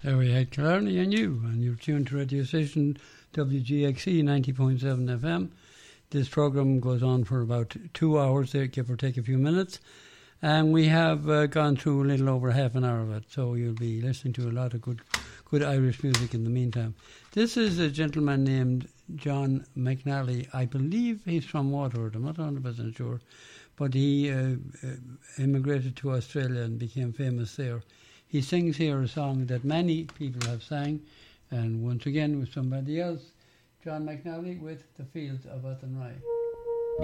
There we had Killarney and you're tuned to radio station WGXE 90.7 FM. This program goes on for about 2 hours, there, give or take a few minutes, and we have gone through a little over half an hour of it, so you'll be listening to a lot of good Irish music in the meantime. This is a gentleman named John McNally. I believe he's from Waterford, I'm not 100% sure, but he immigrated to Australia and became famous there. He sings here a song that many people have sang, and once again with somebody else, John McNally with The Fields of Athenry.